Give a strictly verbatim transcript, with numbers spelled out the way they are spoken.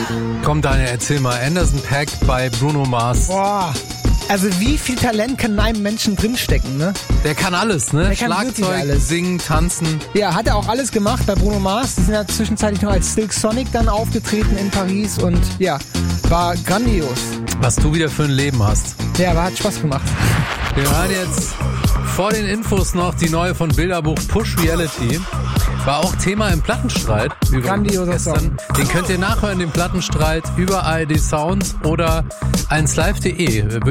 Komm, Daniel, erzähl mal. Anderson .Paak bei Bruno Mars. Boah. Also wie viel Talent kann in einem Menschen drinstecken, ne? Der kann alles, ne? Der kann wirklich Schlagzeug, alles. singen, tanzen. Ja, hat er auch alles gemacht bei Bruno Mars. Die sind ja zwischenzeitlich noch als Silk Sonic dann aufgetreten in Paris und ja, war grandios. Was du wieder für ein Leben hast. Ja, aber hat Spaß gemacht. Wir hören jetzt vor den Infos noch die neue von Bilderbuch Push Reality. War auch Thema im Plattenstreit. Grandioser gestern. Song. Den könnt ihr nachhören, den Plattenstreit, über A R D Sound oder eins live punkt de.